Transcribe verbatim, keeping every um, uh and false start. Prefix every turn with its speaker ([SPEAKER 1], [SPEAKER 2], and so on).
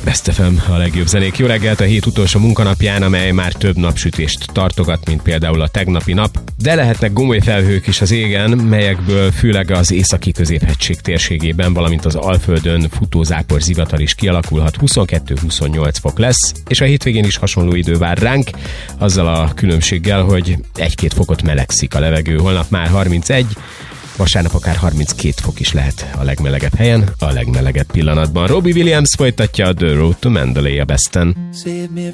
[SPEAKER 1] Best ef em, a legjobb zenék. Jó reggelt a hét utolsó munkanapján, amely már több napsütést tartogat, mint például a tegnapi nap. De lehetnek gomoly felhők is az égen, melyekből főleg az északi középhegység térségében, valamint az Alföldön futózápor zivatar is kialakulhat. huszonkettő-huszonnyolc fok lesz, és a hétvégén is hasonló idő vár ránk, azzal a különbséggel, hogy egy-két fokot melegszik a levegő. Holnap már harmincegy, vasárnap akár harminckét fok is lehet a legmelegebb helyen, a legmelegebb pillanatban. Robbie Williams folytatja a The Road to Mandalay a Besten.
[SPEAKER 2] Save me